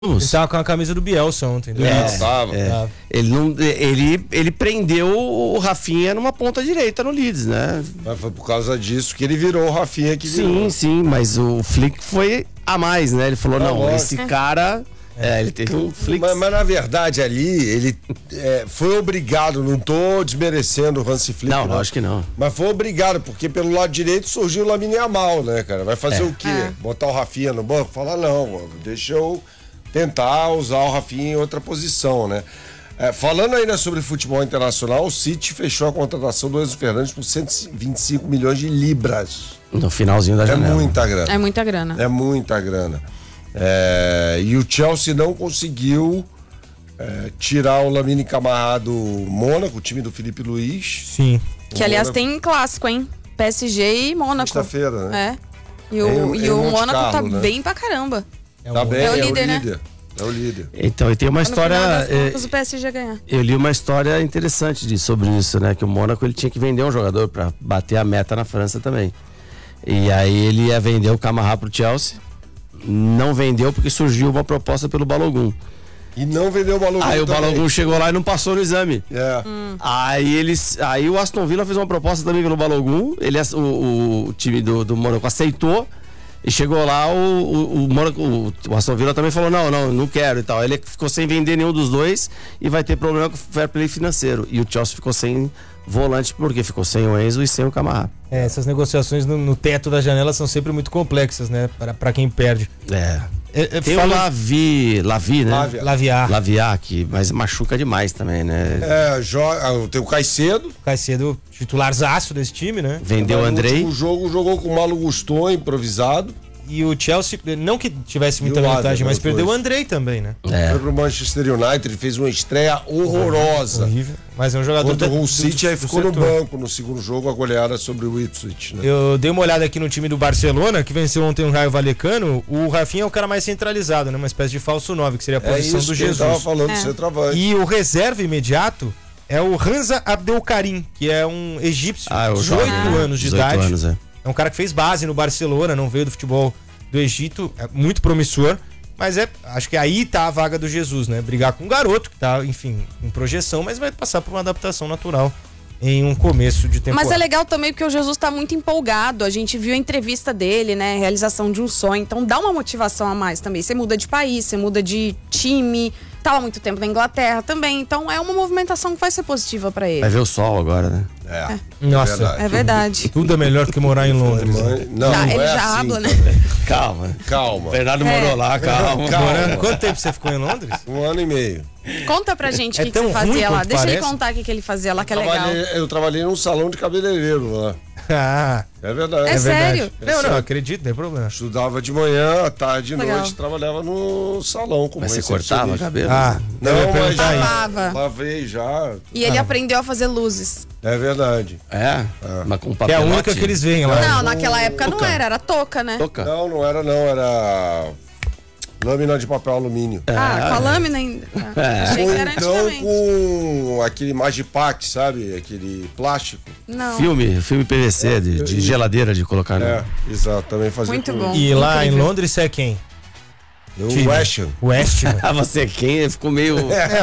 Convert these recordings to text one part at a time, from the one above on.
Ele tava com a camisa do Bielsa ontem. Ele prendeu o Rafinha numa ponta direita no Leeds, né? Mas foi por causa disso que ele virou o Rafinha que virou. Sim, mas o Flick foi a mais, né? Ele falou, esse cara... ele teve um Flick. Mas na verdade ali, ele foi obrigado, não tô desmerecendo o Hansi Flick. Não, lógico que não. Mas foi obrigado, porque pelo lado direito surgiu o Lamine Yamal, né, cara? Vai fazer o quê? Botar o Rafinha no banco? Falar, não, deixa eu tentar usar o Rafinha em outra posição, né? Falando ainda sobre futebol internacional, o City fechou a contratação do Enzo Fernandes por 125 milhões de libras. No finalzinho da janela. É muita grana. É muita grana. É muita grana. E o Chelsea não conseguiu tirar o Lamine Camara do Mônaco, o time do Felipe Luiz. Sim. Que aliás tem clássico, hein? PSG e Mônaco. Sexta-feira, né? E o Mônaco Carlo, tá né? bem pra caramba. Tá bem, é o líder, né? É o líder. Então, e tem uma história. No final das contas, o PSG ganhar. Eu li uma história interessante sobre isso, né? Que o Mônaco ele tinha que vender um jogador pra bater a meta na França também. E aí ele ia vender o Camara pro Chelsea. Não vendeu porque surgiu uma proposta pelo Balogun. E não vendeu o Balogun. Aí o Balogun chegou lá e não passou no exame. Aí o Aston Villa fez uma proposta também pelo Balogun. O time do Mônaco aceitou. E chegou lá, o Aston Villa também falou, não quero e tal. Ele ficou sem vender nenhum dos dois e vai ter problema com o fair play financeiro. E o Chelsea ficou sem volante porque ficou sem o Enzo e sem o Camara. Essas negociações no teto da janela são sempre muito complexas, né? Pra quem perde. Tem o Lavi, né? Laviar, mas machuca demais também, né? Tem o Caicedo. Caicedo, titularzaço desse time, né? Vendeu o Andrei. O jogo jogou com o Malo Gusto improvisado. E o Chelsea, não que tivesse muita vantagem, mas perdeu o Andrei também, né? Foi pro Manchester United, ele fez uma estreia horrorosa. Horrível. Mas é um jogador... Contra o City, aí ficou no banco no segundo jogo, a goleada sobre o Ipswich, né? Eu dei uma olhada aqui no time do Barcelona, que venceu ontem o Raio Vallecano. O Rafinha é o cara mais centralizado, né? Uma espécie de falso 9, que seria a posição do Jesus. Tava falando, centroavante. E o reserva imediato é o Hamza Abdelkarim, que é um egípcio, 18 anos de idade. É um cara que fez base no Barcelona, não veio do futebol do Egito, é muito promissor, mas acho que aí tá a vaga do Jesus, né? Brigar com um garoto que tá, enfim, em projeção, mas vai passar por uma adaptação natural em um começo de temporada. Mas é legal também porque o Jesus tá muito empolgado, a gente viu a entrevista dele, né? Realização de um sonho, então dá uma motivação a mais também. Você muda de país, você muda de time, tava há muito tempo na Inglaterra também, então é uma movimentação que vai ser positiva pra ele. Vai ver o sol agora, né? Nossa, é verdade. Tudo é melhor do que morar em Londres. Não Ele é já assim, habla, né? Calma. O Bernardo morou lá, calma. Quanto tempo você ficou em Londres? 1 ano e meio. Conta pra gente o que tão você fazia ruim lá. quanto Deixa ele parece. contar o que ele fazia lá, que é legal. Eu trabalhei num salão de cabeleireiro lá. É verdade. É sério? Não, acredito, não tem problema. Estudava de manhã, à tarde e Legal. noite, trabalhava no salão como Mas você cortava o cabelo? Não, mas Lavava. lavei já. E ele aprendeu a fazer luzes. É verdade. Mas com Que é papelote. a única que eles veem lá. Não, naquela época não era touca, né? Toca. Não era lâmina de papel alumínio. Com a lâmina ainda. Achei que era Então antigamente. com aquele Magipack, sabe? Aquele plástico. Não. Filme PVC, de geladeira de colocar no... Exato, também fazia Muito com bom. E lá em Incrível. Londres você é quem? O West Ham. West Ham. Você é quem? Ficou meio...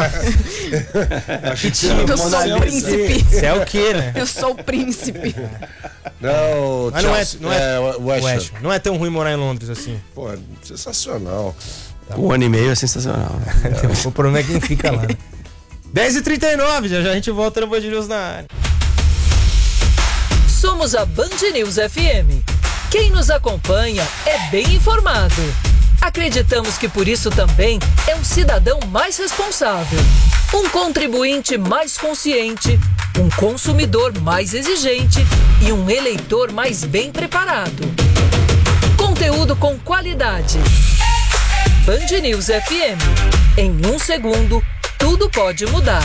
Eu sou o príncipe. Você é o quê, né? Eu sou o príncipe. Não, Mas Chelsea, West West Ham. Ham. Não é tão ruim morar em Londres assim. Pô, sensacional. 1 ano e meio é sensacional. O problema é quem fica lá. Né? 10h39, já a gente volta no Band News na área. Somos a Band News FM. Quem nos acompanha é bem informado. Acreditamos que por isso também é um cidadão mais responsável, um contribuinte mais consciente, um consumidor mais exigente e um eleitor mais bem preparado. Conteúdo com qualidade. Band News FM. Em 1 segundo, tudo pode mudar.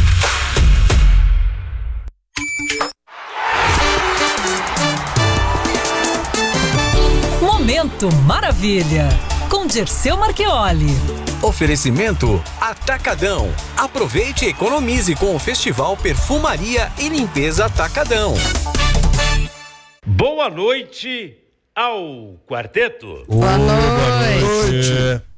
Momento Maravilha, com Dirceu Marchioli. Oferecimento Atacadão. Aproveite e economize com o Festival Perfumaria e Limpeza Atacadão. Boa noite ao quarteto. Boa noite.